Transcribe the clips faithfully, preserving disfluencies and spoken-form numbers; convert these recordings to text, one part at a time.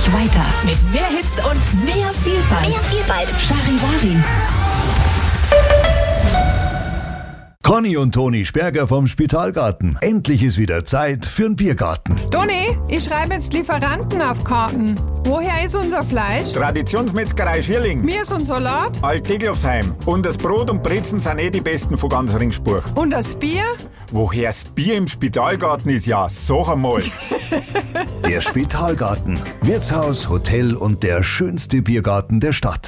dich weiter mit mehr Hits und mehr Vielfalt. Mehr Vielfalt. Charivari. Conny und Toni Sperger vom Spitalgarten. Endlich ist wieder Zeit für einen Biergarten. Toni, ich schreibe jetzt Lieferanten auf Karten. Woher ist unser Fleisch? Traditionsmetzgerei Schierling. Mir ist unser Salat. Alt-Deglofsheim. Und das Brot und Brezen sind eh die besten von ganz Ringsburg. Und das Bier? Woher das Bier im Spitalgarten ist, ja, sag einmal. Der Spitalgarten. Wirtshaus, Hotel und der schönste Biergarten der Stadt.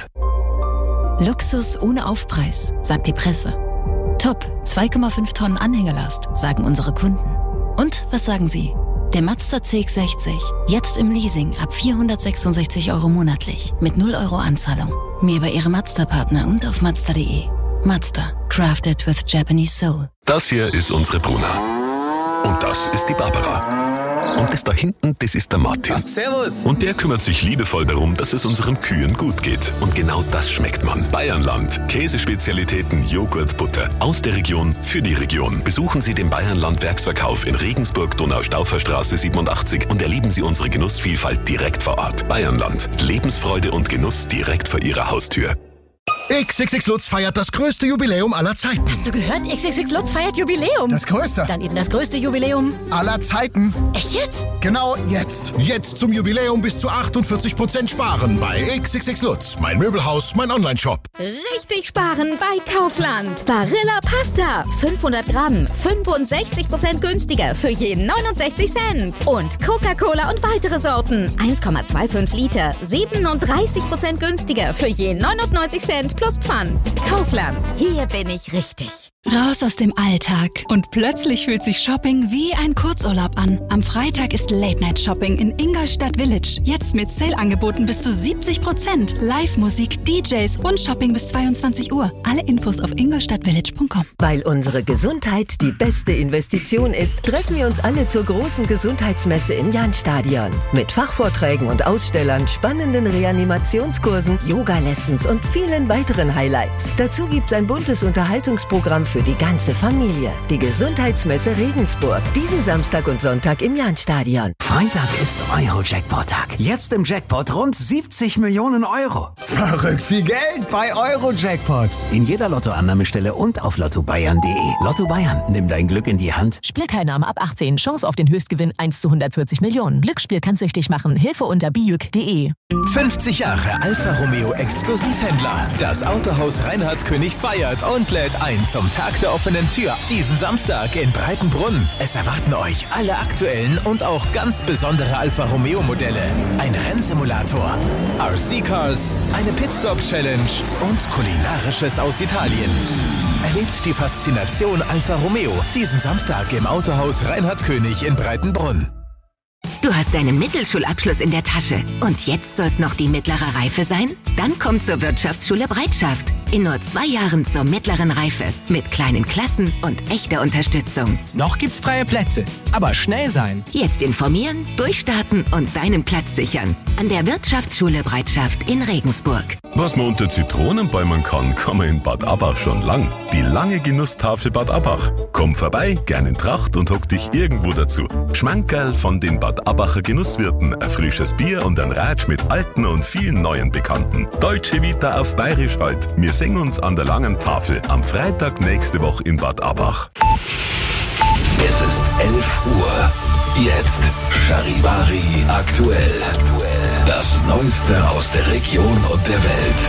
Luxus ohne Aufpreis, sagt die Presse. Top, zwei Komma fünf Tonnen Anhängerlast, sagen unsere Kunden. Und was sagen Sie? Der Mazda C X sechzig, jetzt im Leasing ab vierhundertsechsundsechzig Euro monatlich, mit null Euro Anzahlung. Mehr bei Ihrem Mazda-Partner und auf mazda punkt de. Mazda, crafted with Japanese soul. Das hier ist unsere Bruna. Und das ist die Barbara. Und das da hinten, das ist der Martin. Servus. Und der kümmert sich liebevoll darum, dass es unseren Kühen gut geht. Und genau das schmeckt man. Bayernland. Käsespezialitäten, Joghurt, Butter. Aus der Region, für die Region. Besuchen Sie den Bayernland Werksverkauf in Regensburg, Donaustaufferstraße siebenundachtzig und erleben Sie unsere Genussvielfalt direkt vor Ort. Bayernland. Lebensfreude und Genuss direkt vor Ihrer Haustür. X X X Lutz feiert das größte Jubiläum aller Zeiten. Hast du gehört? X X X Lutz feiert Jubiläum. Das größte. Dann eben das größte Jubiläum aller Zeiten. Echt jetzt? Genau jetzt. Jetzt zum Jubiläum bis zu achtundvierzig Prozent sparen bei X X X Lutz. Mein Möbelhaus, mein Onlineshop. Richtig sparen bei Kaufland. Barilla Pasta. fünfhundert Gramm. fünfundsechzig Prozent günstiger für jeden neunundsechzig Cent. Und Coca-Cola und weitere Sorten. eins Komma fünfundzwanzig Liter. siebenunddreißig Prozent günstiger für jeden neunundneunzig Cent plus Pfand. Kaufland. Hier bin ich richtig. Raus aus dem Alltag. Und plötzlich fühlt sich Shopping wie ein Kurzurlaub an. Am Freitag ist Late-Night-Shopping in Ingolstadt Village. Jetzt mit Sale-Angeboten bis zu siebzig Prozent. Live-Musik, D Js und Shopping bis zweiundzwanzig Uhr. Alle Infos auf ingolstadtvillage punkt com. Weil unsere Gesundheit die beste Investition ist, treffen wir uns alle zur großen Gesundheitsmesse im Jahnstadion. Mit Fachvorträgen und Ausstellern, spannenden Reanimationskursen, Yoga-Lessons und vielen weiteren Highlights. Dazu gibt's ein buntes Unterhaltungsprogramm für die ganze Familie. Die Gesundheitsmesse Regensburg. Diesen Samstag und Sonntag im Jahnstadion. Freitag ist Euro-Jackpot-Tag. Jetzt im Jackpot rund siebzig Millionen Euro. Verrückt viel Geld bei Euro-Jackpot. In jeder Lottoannahmestelle und auf lotto bayern punkt de. Lotto Bayern, nimm dein Glück in die Hand. Spielteilnahme ab achtzehn. Chance auf den Höchstgewinn eins zu hundertvierzig Millionen. Glücksspiel kann süchtig machen. Hilfe unter bijuk punkt de. fünfzig Jahre Alfa Romeo Exklusivhändler. Das Autohaus Reinhard König feiert und lädt ein zum Tag der offenen Tür. Diesen Samstag in Breitenbrunn. Es erwarten euch alle aktuellen und auch ganz besondere Alfa Romeo Modelle. Ein Rennsimulator, R C-Cars, eine Pitstop-Challenge und Kulinarisches aus Italien. Erlebt die Faszination Alfa Romeo diesen Samstag im Autohaus Reinhard König in Breitenbrunn. Du hast deinen Mittelschulabschluss in der Tasche. Und jetzt soll es noch die mittlere Reife sein? Dann komm zur Wirtschaftsschule Breitschaft. In nur zwei Jahren zur mittleren Reife. Mit kleinen Klassen und echter Unterstützung. Noch gibt's freie Plätze, aber schnell sein. Jetzt informieren, durchstarten und deinen Platz sichern. An der Wirtschaftsschule Breitschaft in Regensburg. Was man unter Zitronen bäumen kann, kann man in Bad Abbach schon lang. Die lange Genusstafel Bad Abbach. Komm vorbei, gern in Tracht und hock dich irgendwo dazu. Schmankerl von den Bad Abbacher Genusswirten, ein frisches Bier und ein Ratsch mit alten und vielen neuen Bekannten. Deutsche Vita auf Bayerisch halt. Wir sehen uns an der langen Tafel am Freitag nächste Woche in Bad Abbach. Es ist elf Uhr. Jetzt Charivari aktuell. Das Neueste aus der Region und der Welt.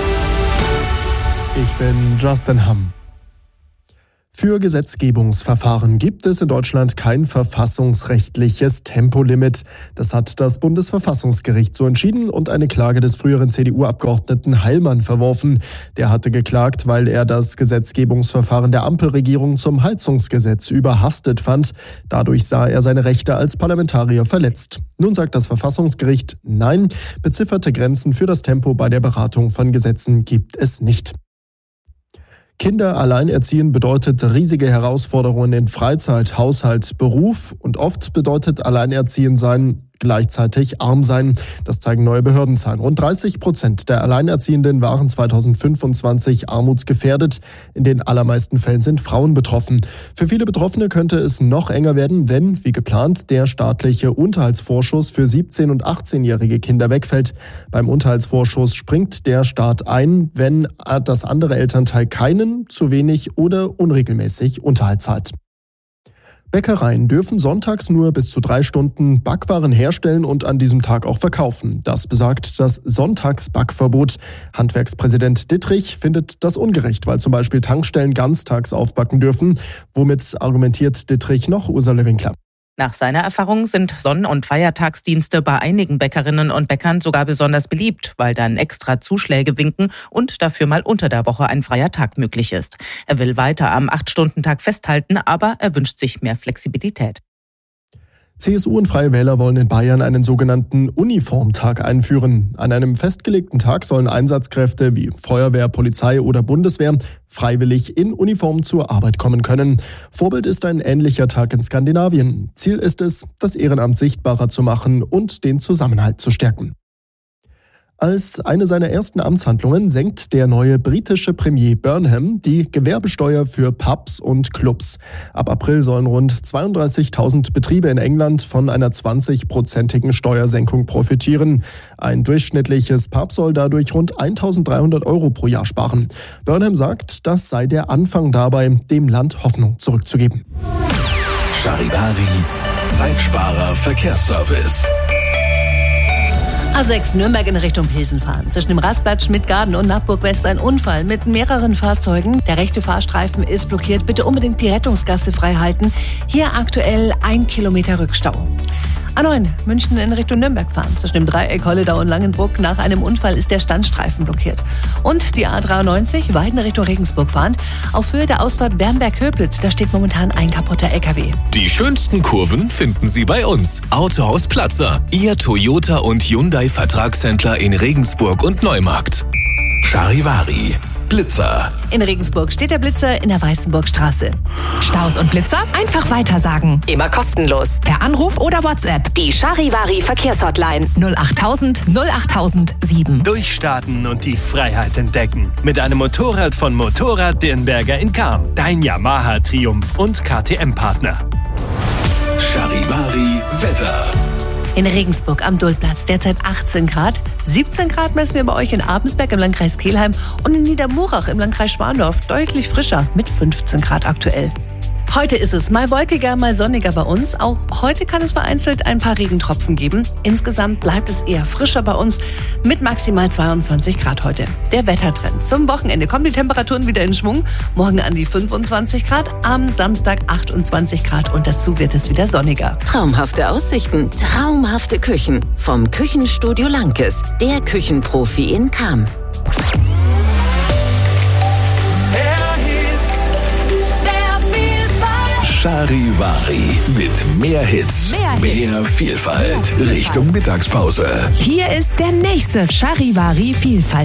Ich bin Justin Hamm. Für Gesetzgebungsverfahren gibt es in Deutschland kein verfassungsrechtliches Tempolimit. Das hat das Bundesverfassungsgericht so entschieden und eine Klage des früheren C D U-Abgeordneten Heilmann verworfen. Der hatte geklagt, weil er das Gesetzgebungsverfahren der Ampelregierung zum Heizungsgesetz überhastet fand. Dadurch sah er seine Rechte als Parlamentarier verletzt. Nun sagt das Verfassungsgericht nein, bezifferte Grenzen für das Tempo bei der Beratung von Gesetzen gibt es nicht. Kinder allein erziehen bedeutet riesige Herausforderungen in Freizeit, Haushalt, Beruf und oft bedeutet Alleinerziehen sein gleichzeitig arm sein. Das zeigen neue Behördenzahlen. Rund dreißig Prozent der Alleinerziehenden waren zweitausendfünfundzwanzig armutsgefährdet. In den allermeisten Fällen sind Frauen betroffen. Für viele Betroffene könnte es noch enger werden, wenn, wie geplant, der staatliche Unterhaltsvorschuss für siebzehn- und achtzehnjährige Kinder wegfällt. Beim Unterhaltsvorschuss springt der Staat ein, wenn das andere Elternteil keinen, zu wenig oder unregelmäßig Unterhalt zahlt. Bäckereien dürfen sonntags nur bis zu drei Stunden Backwaren herstellen und an diesem Tag auch verkaufen. Das besagt das Sonntagsbackverbot. Handwerkspräsident Dittrich findet das ungerecht, weil zum Beispiel Tankstellen ganztags aufbacken dürfen. Womit argumentiert Dittrich noch? Ursula Winkler. Nach seiner Erfahrung sind Sonn- und Feiertagsdienste bei einigen Bäckerinnen und Bäckern sogar besonders beliebt, weil dann extra Zuschläge winken und dafür mal unter der Woche ein freier Tag möglich ist. Er will weiter am acht-Stunden-Tag festhalten, aber er wünscht sich mehr Flexibilität. C S U und Freie Wähler wollen in Bayern einen sogenannten Uniformtag einführen. An einem festgelegten Tag sollen Einsatzkräfte wie Feuerwehr, Polizei oder Bundeswehr freiwillig in Uniform zur Arbeit kommen können. Vorbild ist ein ähnlicher Tag in Skandinavien. Ziel ist es, das Ehrenamt sichtbarer zu machen und den Zusammenhalt zu stärken. Als eine seiner ersten Amtshandlungen senkt der neue britische Premier Burnham die Gewerbesteuer für Pubs und Clubs. Ab April sollen rund zweiunddreißigtausend Betriebe in England von einer zwanzig-prozentigen Steuersenkung profitieren. Ein durchschnittliches Pub soll dadurch rund eintausenddreihundert Euro pro Jahr sparen. Burnham sagt, das sei der Anfang dabei, dem Land Hoffnung zurückzugeben. Charivari, Zeitsparer Verkehrsservice. A sechs Nürnberg in Richtung Pilsen fahren. Zwischen dem Rastplatz Schmidtgarten und Nappburg-West ein Unfall mit mehreren Fahrzeugen. Der rechte Fahrstreifen ist blockiert. Bitte unbedingt die Rettungsgasse frei halten. Hier aktuell ein Kilometer Rückstau. A neun München in Richtung Nürnberg fahren. Zwischen dem Dreieck Holledau und Langenbruck nach einem Unfall ist der Standstreifen blockiert. Und die A dreiundneunzig Weiden Richtung Regensburg fahrend. Auf Höhe der Ausfahrt Bernberg-Höhlplitz, da steht momentan ein kaputter L K W. Die schönsten Kurven finden Sie bei uns. Autohaus Platzer, Ihr Toyota und Hyundai Vertragshändler in Regensburg und Neumarkt. Charivari, Blitzer. In Regensburg steht der Blitzer in der Weißenburgstraße. Staus und Blitzer einfach weitersagen. Immer kostenlos. Per Anruf oder WhatsApp. Die Charivari Verkehrshotline null achttausend null achttausend sieben. Durchstarten und die Freiheit entdecken. Mit einem Motorrad von Motorrad Dirnberger in Cham. Dein Yamaha Triumph und K T M-Partner. Charivari Wetter. In Regensburg am Duldplatz derzeit achtzehn Grad. siebzehn Grad messen wir bei euch in Abensberg im Landkreis Kelheim und in Niedermurach im Landkreis Schwandorf deutlich frischer mit fünfzehn Grad aktuell. Heute ist es mal wolkiger, mal sonniger bei uns. Auch heute kann es vereinzelt ein paar Regentropfen geben. Insgesamt bleibt es eher frischer bei uns mit maximal zweiundzwanzig Grad heute. Der Wettertrend. Zum Wochenende kommen die Temperaturen wieder in Schwung. Morgen an die fünfundzwanzig Grad, am Samstag achtundzwanzig Grad und dazu wird es wieder sonniger. Traumhafte Aussichten, traumhafte Küchen. Vom Küchenstudio Lankes, der Küchenprofi in Cham. Charivari mit mehr Hits, mehr, mehr Hits. Vielfalt, Richtung Mittagspause. Hier ist der nächste Charivari Vielfalt.